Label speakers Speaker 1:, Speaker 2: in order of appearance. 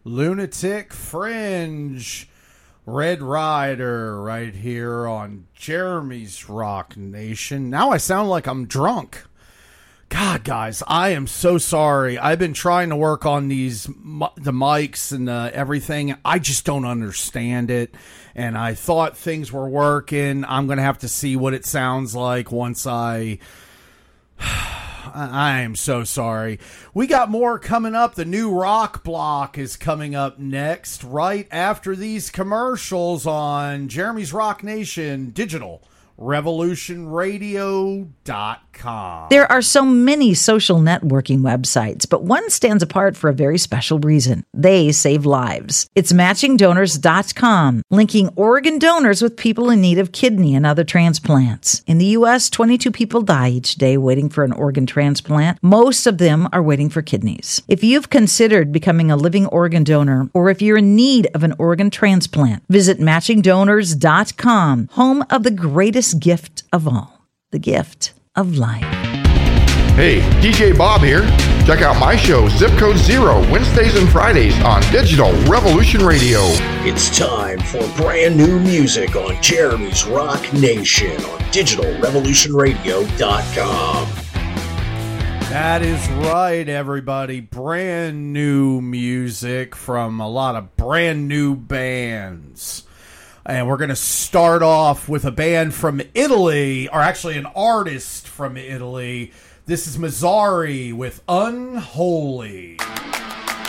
Speaker 1: Lunatic Fringe, Red Rider, right here on Jeremy's Rock Nation. Now I sound like I'm drunk. God, guys, I am so sorry. I've been trying to work on the mics and everything. I just don't understand it. And I thought things were working. I'm going to have to see what it sounds like once I am so sorry. We got more coming up. The new Rock Block is coming up next, right after these commercials on Jeremy's Rock Nation Digital revolutionradio.com.
Speaker 2: There are so many social networking websites, but one stands apart for a very special reason. They save lives. It's matchingdonors.com, linking organ donors with people in need of kidney and other transplants. In the U.S., 22 people die each day waiting for an organ transplant. Most of them are waiting for kidneys. If you've considered becoming a living organ donor, or if you're in need of an organ transplant, visit matchingdonors.com, home of the greatest gift of all, the gift of life.
Speaker 3: Hey, DJ Bob here. Check out my show, Zip Code Zero, Wednesdays and Fridays on Digital Revolution Radio.
Speaker 4: It's time for brand new music on Jeremy's Rock Nation on digitalrevolutionradio.com.
Speaker 1: That is right, everybody. Brand new music from a lot of brand new bands. And we're going to start off with a band from Italy, or actually an artist from Italy. This is Mazzari with Unholy.